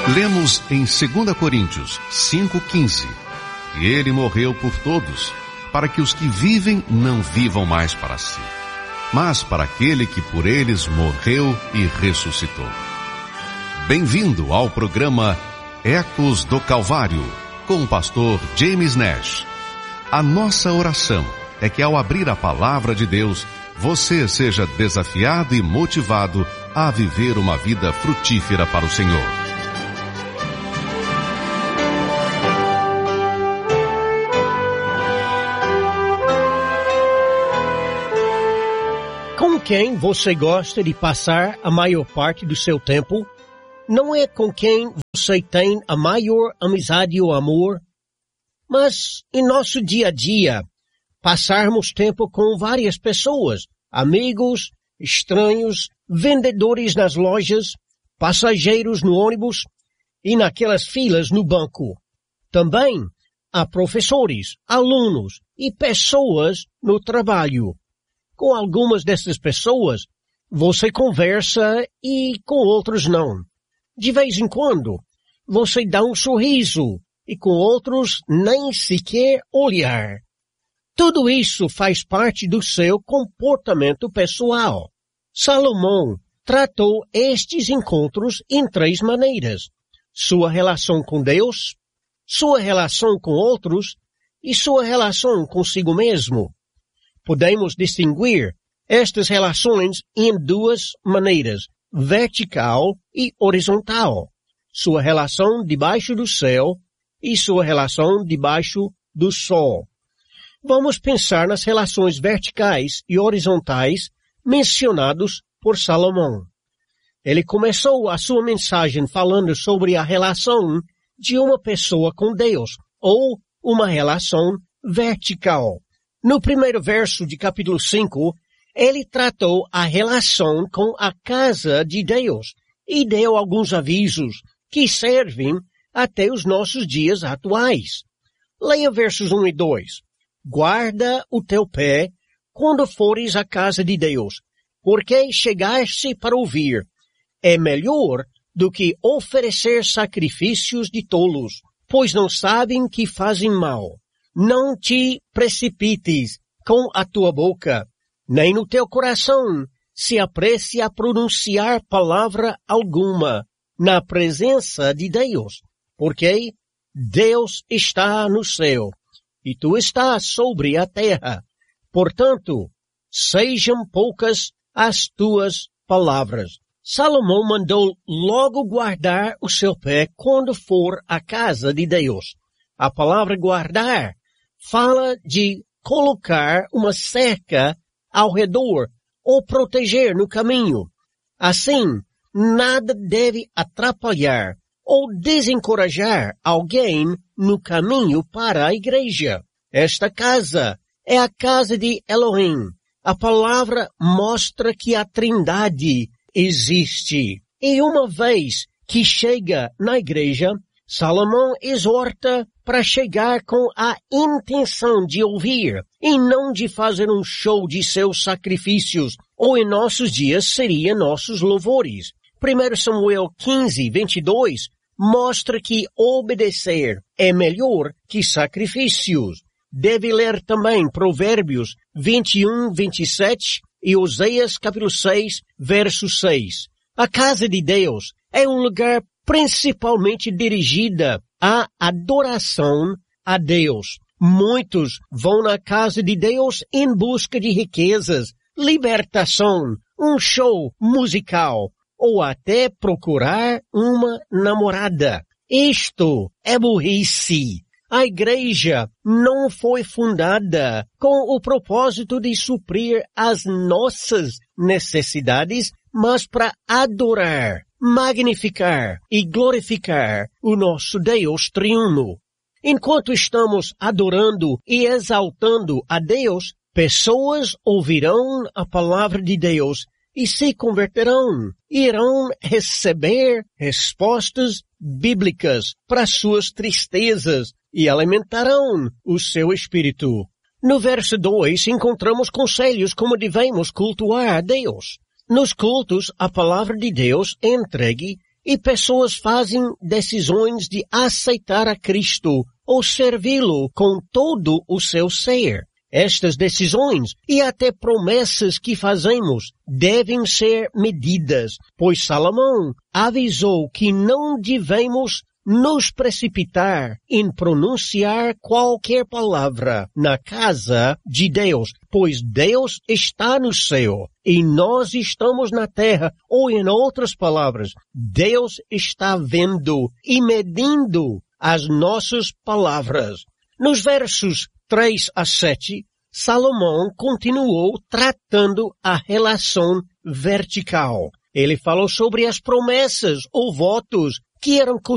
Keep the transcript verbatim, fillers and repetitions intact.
Lemos em segunda Coríntios cinco, quinze. E ele morreu por todos, para que os que vivem não vivam mais para si, mas para aquele que por eles morreu e ressuscitou. Bem-vindo ao programa Ecos do Calvário, com o pastor James Nash. A nossa oração é que ao abrir a palavra de Deus, você seja desafiado e motivado a viver uma vida frutífera para o Senhor. Com quem você gosta de passar a maior parte do seu tempo? Não é com quem você tem a maior amizade ou amor, mas em nosso dia a dia, passarmos tempo com várias pessoas, amigos, estranhos, vendedores nas lojas, passageiros no ônibus e naquelas filas no banco. Também há professores, alunos e pessoas no trabalho. Com algumas dessas pessoas, você conversa e com outros não. De vez em quando, você dá um sorriso e com outros nem sequer olhar. Tudo isso faz parte do seu comportamento pessoal. Salomão tratou estes encontros em três maneiras: sua relação com Deus, sua relação com outros e sua relação consigo mesmo. Podemos distinguir estas relações em duas maneiras: vertical e horizontal. Sua relação debaixo do céu e sua relação debaixo do sol. Vamos pensar nas relações verticais e horizontais mencionados por Salomão. Ele começou a sua mensagem falando sobre a relação de uma pessoa com Deus, ou uma relação vertical. No primeiro verso de capítulo cinco, ele tratou a relação com a casa de Deus e deu alguns avisos que servem até os nossos dias atuais. Leia versos um e dois. Guarda o teu pé quando fores à casa de Deus, porque chegaste para ouvir. É melhor do que oferecer sacrifícios de tolos, pois não sabem que fazem mal. Não te precipites com a tua boca, nem no teu coração se apresse a pronunciar palavra alguma na presença de Deus, porque Deus está no céu e tu estás sobre a terra. Portanto, sejam poucas as tuas palavras. Salomão mandou logo guardar o seu pé quando for à casa de Deus. A palavra guardar fala de colocar uma cerca ao redor ou proteger no caminho. Assim, nada deve atrapalhar ou desencorajar alguém no caminho para a igreja. Esta casa é a casa de Elohim. A palavra mostra que a Trindade existe. E uma vez que chega na igreja, Salomão exorta para chegar com a intenção de ouvir e não de fazer um show de seus sacrifícios, ou em nossos dias seria nossos louvores. primeiro Samuel quinze, vinte e dois mostra que obedecer é melhor que sacrifícios. Deve ler também Provérbios vinte e um, vinte e sete e Oséias capítulo seis, verso seis. A casa de Deus é um lugar principalmente dirigida à adoração a Deus. Muitos vão na casa de Deus em busca de riquezas, libertação, um show musical ou até procurar uma namorada. Isto é burrice. A igreja não foi fundada com o propósito de suprir as nossas necessidades, mas para adorar, magnificar e glorificar o nosso Deus triuno. Enquanto estamos adorando e exaltando a Deus, pessoas ouvirão a palavra de Deus e se converterão, irão receber respostas bíblicas para suas tristezas e alimentarão o seu espírito. No verso dois, encontramos conselhos como devemos cultuar a Deus. Nos cultos, a palavra de Deus é entregue E pessoas fazem decisões de aceitar a Cristo ou servi-lo com todo o seu ser. Estas decisões e até promessas que fazemos devem ser medidas, pois Salomão avisou que não devemos nos precipitar em pronunciar qualquer palavra na casa de Deus, pois Deus está no céu e nós estamos na terra, ou em outras palavras, Deus está vendo e medindo as nossas palavras. Nos versos três a sete, Salomão continuou tratando a relação vertical. Ele falou sobre as promessas ou votos que eram